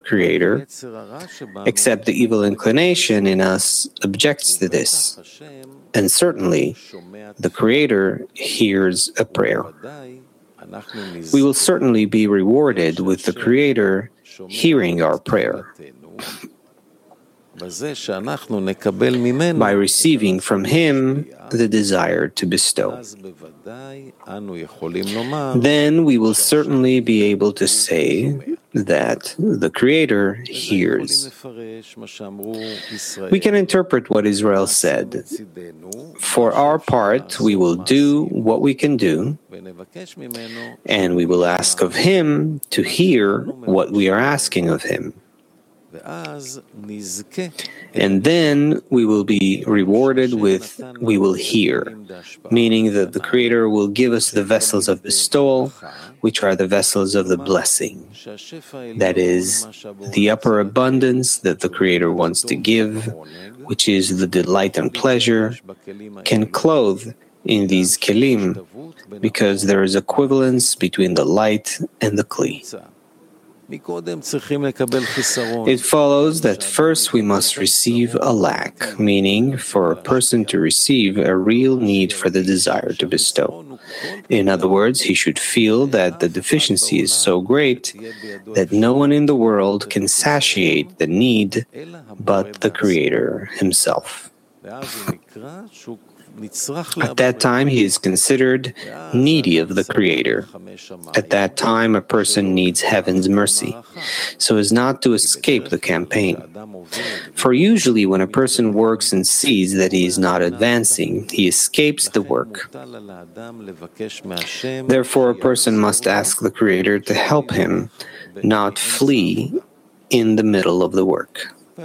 Creator, except the evil inclination in us objects to this. And certainly, the Creator hears a prayer. We will certainly be rewarded with the Creator hearing our prayer, by receiving from Him the desire to bestow. Then we will certainly be able to say that the Creator hears. We can interpret what Israel said. For our part, we will do what we can do, and we will ask of Him to hear what we are asking of Him. And then we will be rewarded with we will hear, meaning that the Creator will give us the vessels of bestowal, which are the vessels of the blessing. That is, the upper abundance that the Creator wants to give, which is the delight and pleasure, can clothe in these kelim, because there is equivalence between the light and the kli. It follows that first we must receive a lack, meaning for a person to receive a real need for the desire to bestow. In other words, he should feel that the deficiency is so great that no one in the world can satiate the need but the Creator Himself. At that time, he is considered needy of the Creator. At that time, a person needs heaven's mercy, so as not to escape the campaign. For usually, when a person works and sees that he is not advancing, he escapes the work. Therefore, a person must ask the Creator to help him not flee in the middle of the work. We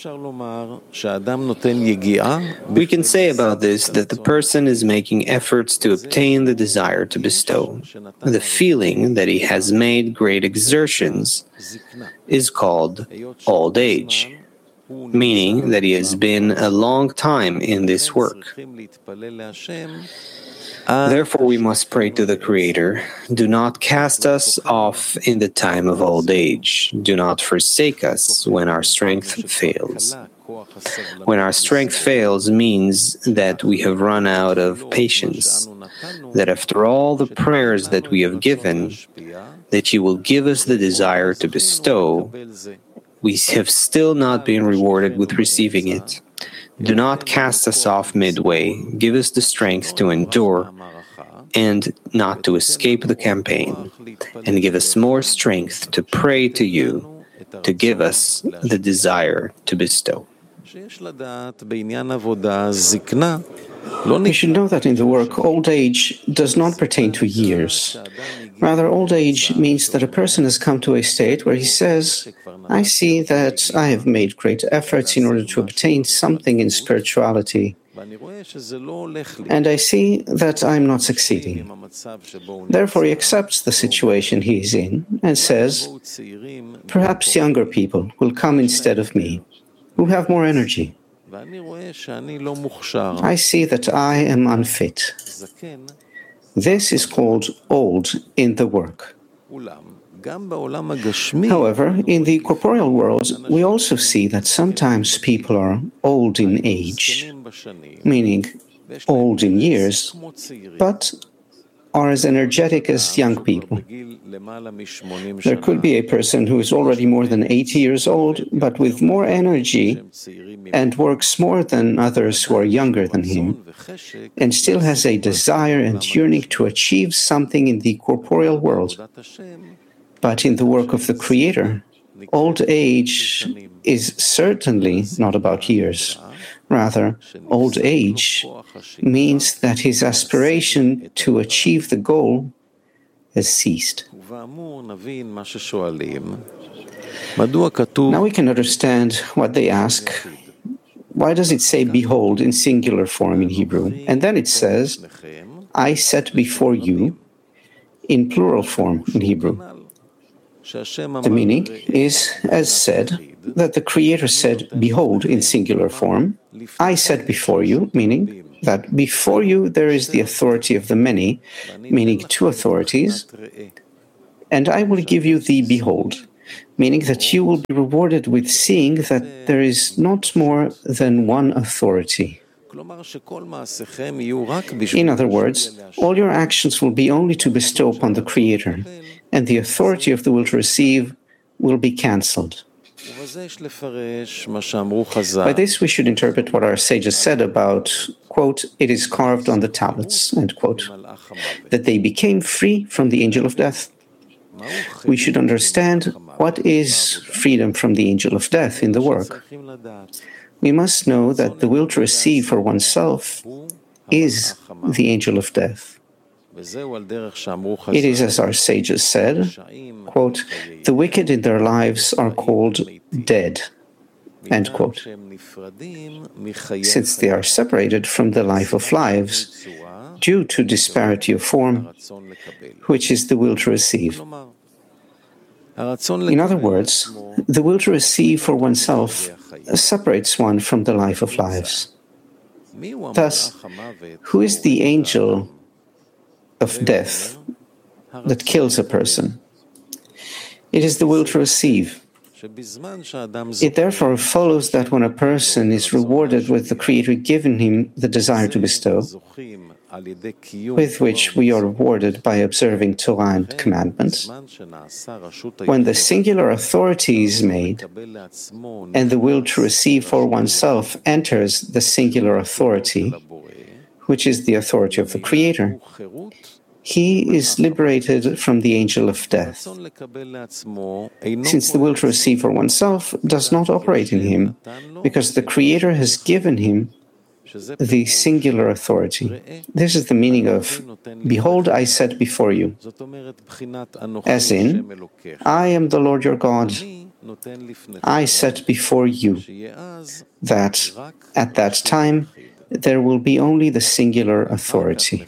can say about this that the person is making efforts to obtain the desire to bestow. The feeling that he has made great exertions is called old age, meaning that he has been a long time in this work. Therefore, we must pray to the Creator, do not cast us off in the time of old age. Do not forsake us when our strength fails. When our strength fails means that we have run out of patience, that after all the prayers that we have given, that you will give us the desire to bestow, we have still not been rewarded with receiving it. Do not cast us off midway. Give us the strength to endure and not to escape the campaign, and give us more strength to pray to you, to give us the desire to bestow. We should know that in the work, old age does not pertain to years. Rather, old age means that a person has come to a state where he says, I see that I have made great efforts in order to obtain something in spirituality, and I see that I am not succeeding. Therefore, he accepts the situation he is in and says, perhaps younger people will come instead of me, who have more energy. I see that I am unfit. This is called old in the work. However, in the corporeal world, we also see that sometimes people are old in age, meaning old in years, but are as energetic as young people. There could be a person who is already more than 80 years old, but with more energy and works more than others who are younger than him, and still has a desire and yearning to achieve something in the corporeal world. But in the work of the Creator, old age is certainly not about years. Rather, old age means that his aspiration to achieve the goal has ceased. Now we can understand what they ask. Why does it say behold in singular form in Hebrew? And then it says, I set before you in plural form in Hebrew. The meaning is, as said, that the Creator said, behold, in singular form, I set before you, meaning that before you there is the authority of the many, meaning two authorities, and I will give you the behold, meaning that you will be rewarded with seeing that there is not more than one authority. In other words, all your actions will be only to bestow upon the Creator, and the authority of the will to receive will be cancelled. By this, we should interpret what our sages said about, quote, "it is carved on the tablets," end quote, that they became free from the angel of death. We should understand what is freedom from the angel of death in the work. We must know that the will to receive for oneself is the angel of death. It is as our sages said, quote, "the wicked in their lives are called dead," end quote, since they are separated from the life of lives due to disparity of form, which is the will to receive. In other words, the will to receive for oneself separates one from the life of lives. Thus, who is the angel of death that kills a person? It is the will to receive. It therefore follows that when a person is rewarded with the Creator giving him the desire to bestow, with which we are rewarded by observing Torah and commandments, when the singular authority is made, and the will to receive for oneself enters the singular authority, which is the authority of the Creator, he is liberated from the angel of death. Since the will to receive for oneself does not operate in him, because the Creator has given him the singular authority. This is the meaning of, "Behold, I set before you," as in, "I am the Lord your God. I set before you," that at that time there will be only the singular authority.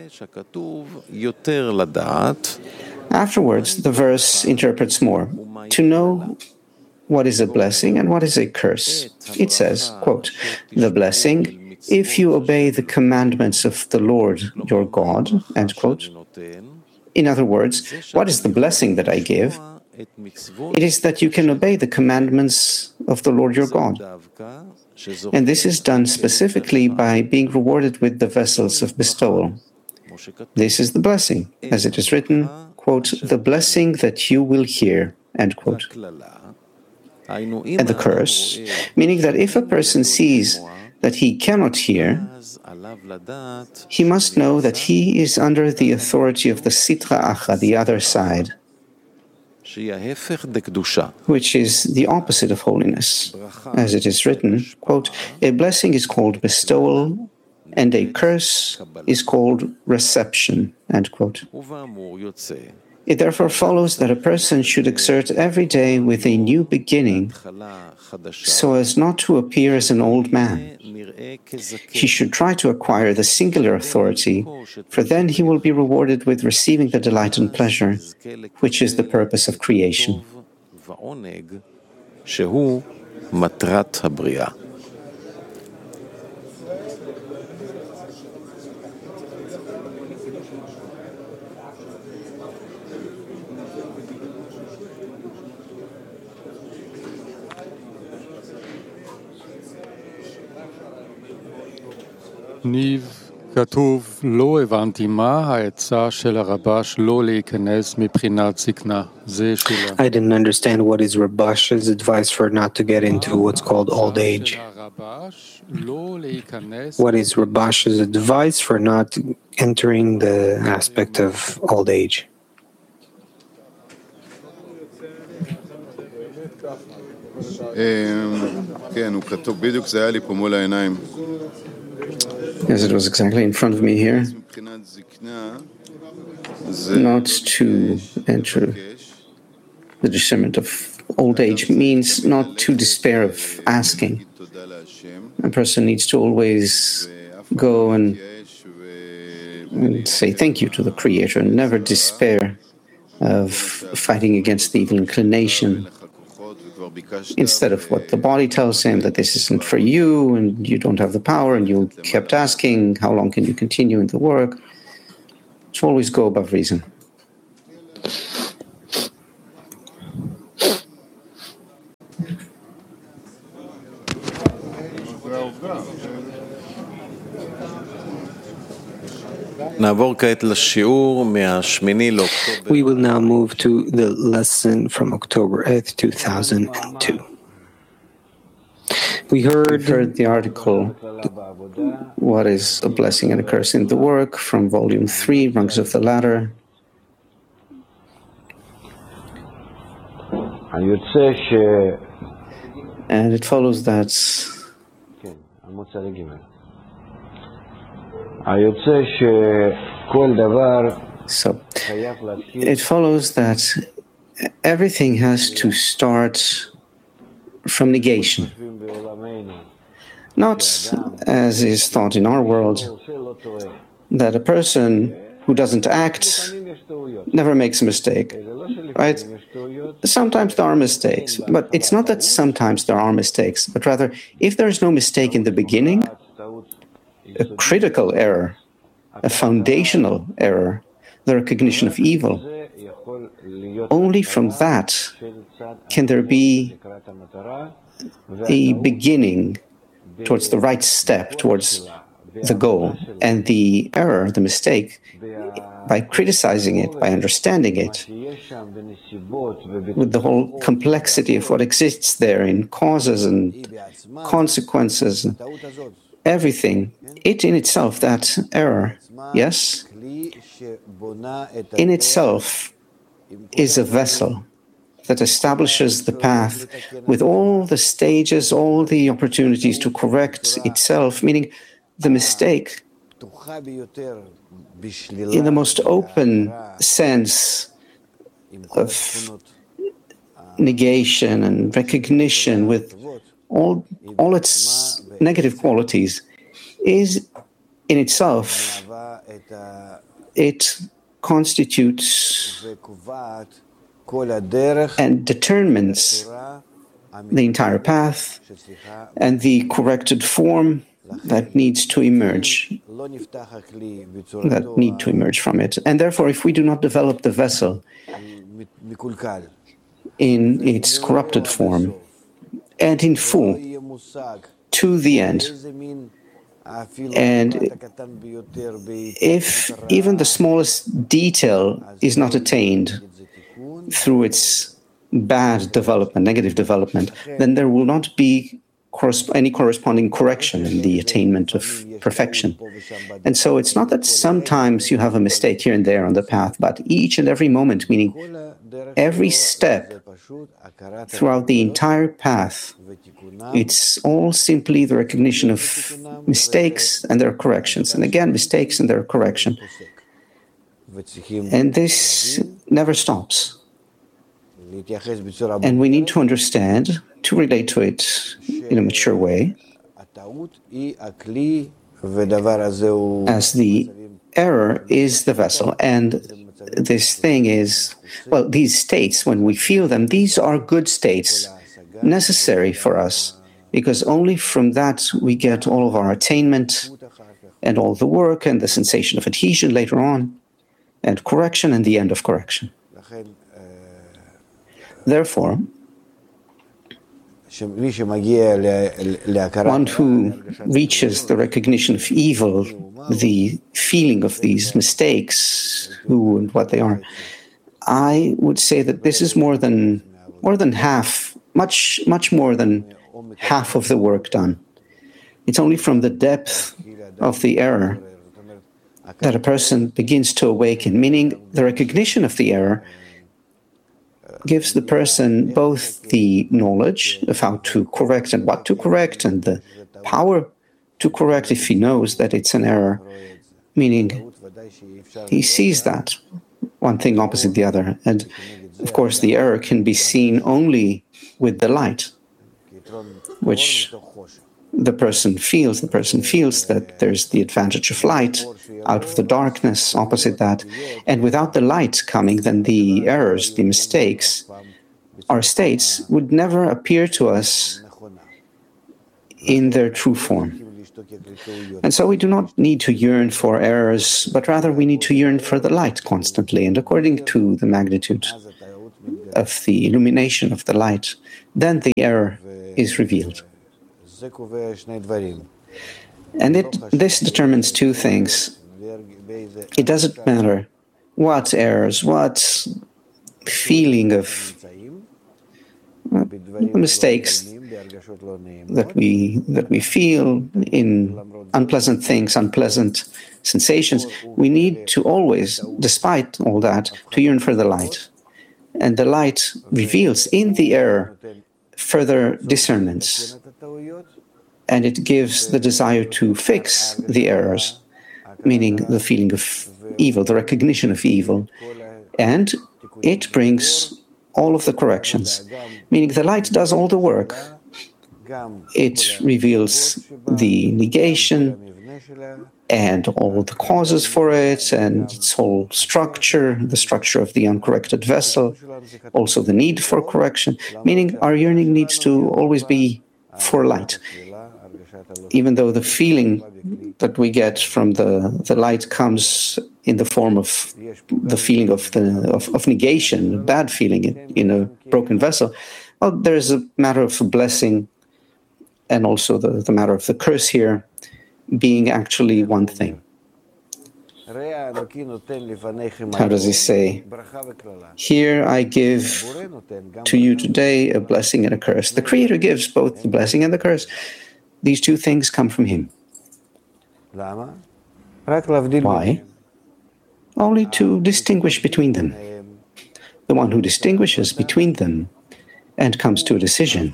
Afterwards, the verse interprets more, to know what is a blessing and what is a curse. It says, quote, "the blessing, if you obey the commandments of the Lord your God," end quote. In other words, what is the blessing that I give? It is that you can obey the commandments of the Lord your God. And this is done specifically by being rewarded with the vessels of bestowal. This is the blessing, as it is written, quote, "the blessing that you will hear," end quote. And the curse, meaning that if a person sees that he cannot hear, he must know that he is under the authority of the Sitra Achra, the other side, which is the opposite of holiness. As it is written, quote, "a blessing is called bestowal, and a curse is called reception," end quote. It therefore follows that a person should exert every day with a new beginning so as not to appear as an old man. He should try to acquire the singular authority, for then he will be rewarded with receiving the delight and pleasure, which is the purpose of creation. ניב, כתוב, לא הבנתי מה העצה של הרבש לא להיכנס מבחינת זקנה. זה שאלה. I didn't understand what is Rabash's advice for not to get into what's called old age. What is Rabash's advice for not entering the aspect of old age? כן, הוא כתוב בדיוק, זה היה לי פה מול העיניים. As it was exactly in front of me here, not to enter the discernment of old age means not to despair of asking. A person needs to always go and say thank you to the Creator and never despair of fighting against the evil inclination. Instead of what the body tells him, that this isn't for you and you don't have the power, and you kept asking, how long can you continue in the work? To always go above reason. We will now move to the lesson from October 8th, 2002. We heard the article, What is a Blessing and a Curse in the Work, from Volume 3, Rungs of the Ladder. And it follows that everything has to start from negation. Not, as is thought in our world, that a person who doesn't act never makes a mistake, right? Sometimes there are mistakes, but it's not that sometimes there are mistakes, but rather, if there is no mistake in the beginning, a critical error, a foundational error, the recognition of evil, only from that can there be a beginning towards the right step, towards the goal. And the error, the mistake, by criticizing it, by understanding it, with the whole complexity of what exists there in causes and consequences, everything, it in itself, that error, yes, in itself is a vessel that establishes the path with all the stages, all the opportunities to correct itself, meaning the mistake, in the most open sense of negation and recognition, with all its negative qualities, is in itself, it constitutes and determines the entire path and the corrected form that needs to emerge, from it. And therefore, if we do not develop the vessel in its corrupted form and in full to the end, and if even the smallest detail is not attained through its bad development, negative development, then there will not be any corresponding correction in the attainment of perfection. And so it's not that sometimes you have a mistake here and there on the path, but each and every moment, meaning every step throughout the entire path, it's all simply the recognition of mistakes and their corrections. And again, mistakes and their correction. And this never stops. And we need to understand, to relate to it in a mature way, as the error is the vessel. And this thing is, well, these states, when we feel them, these are good states, necessary for us, because only from that we get all of our attainment and all the work and the sensation of adhesion later on, and correction and the end of correction. Therefore, one who reaches the recognition of evil, the feeling of these mistakes, who and what they are, I would say that this is more than half, much more than half of the work done. It's only from the depth of the error that a person begins to awaken, meaning the recognition of the error gives the person both the knowledge of how to correct and what to correct, and the power to correct if he knows that it's an error, meaning he sees that, one thing opposite the other. And of course, the error can be seen only with the light, which the person feels. The person feels that there's the advantage of light out of the darkness opposite that. And without the light coming, then the errors, the mistakes, our states would never appear to us in their true form. And so we do not need to yearn for errors, but rather we need to yearn for the light constantly. And according to the magnitude of the illumination of the light, then the error is revealed. And this determines two things. It doesn't matter what errors, what feeling of mistakes that we feel in unpleasant things, unpleasant sensations. We need to always, despite all that, to yearn for the light. And the light reveals in the error further discernments. And it gives the desire to fix the errors, meaning the feeling of evil, the recognition of evil. And it brings all of the corrections, meaning the light does all the work. It reveals the negation and all the causes for it and its whole structure, the structure of the uncorrected vessel, also the need for correction, meaning our yearning needs to always be for light. Even though the feeling that we get from the light comes in the form of the feeling of negation, a bad feeling in a broken vessel, well, there's a matter of blessing and also the matter of the curse here being actually one thing. How does he say? Here I give to you today a blessing and a curse. The Creator gives both the blessing and the curse. These two things come from Him. Why? Only to distinguish between them. The one who distinguishes between them and comes to a decision,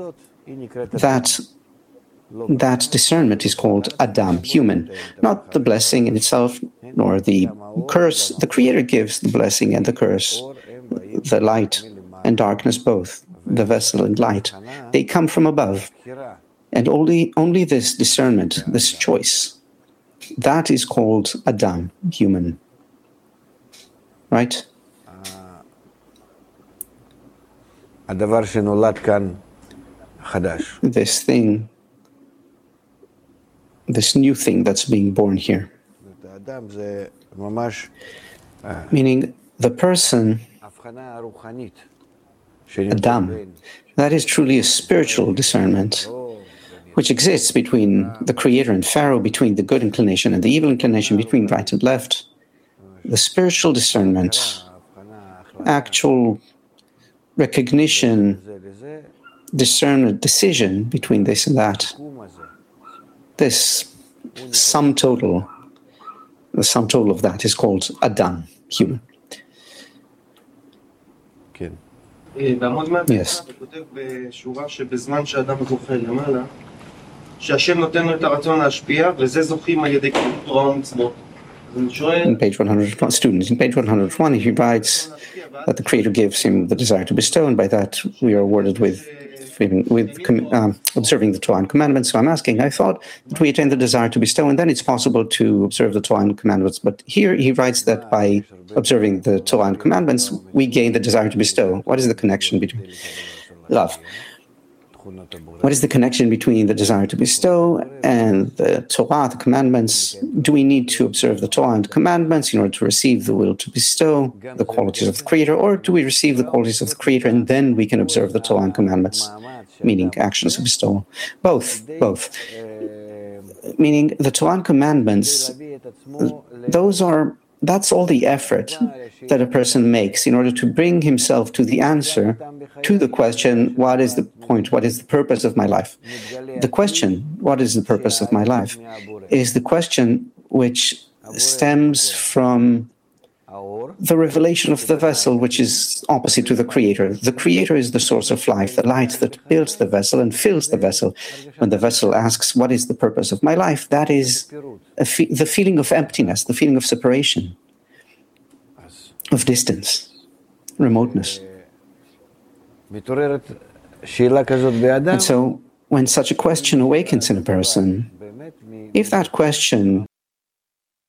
that discernment is called Adam, human, not the blessing in itself, nor the curse. The Creator gives the blessing and the curse, the light and darkness both, the vessel and light. They come from above. And only this discernment, this choice, that is called Adam, human. Right? This thing, this new thing that's being born here. Meaning the person, Adam, that is truly a spiritual discernment, which exists between the Creator and Pharaoh, between the good inclination and the evil inclination, between right and left. The spiritual discernment, actual recognition, discernment, decision between this and that. This sum total, the sum total of that is called Adam, human. Yes. In page 101, students, in page 101, he writes that the Creator gives him the desire to bestow, and by that we are awarded with observing the Torah and commandments. So I'm asking, I thought that we attain the desire to bestow, and then it's possible to observe the Torah and commandments. But here he writes that by observing the Torah and commandments, we gain the desire to bestow. What is the connection between love? What is the connection between the desire to bestow and the Torah, the commandments? Do we need to observe the Torah and commandments in order to receive the will to bestow, the qualities of the Creator, or do we receive the qualities of the Creator and then we can observe the Torah and commandments, meaning actions of bestowal? Both. Meaning the Torah and commandments, that's all the effort that a person makes in order to bring himself to the answer to the question, what is the point, what is the purpose of my life? The question, what is the purpose of my life, is the question which stems from the revelation of the vessel, which is opposite to the Creator. The Creator is the source of life, the light that builds the vessel and fills the vessel. When the vessel asks, what is the purpose of my life? That is the feeling of emptiness, the feeling of separation, of distance, remoteness. And so, when such a question awakens in a person, if that question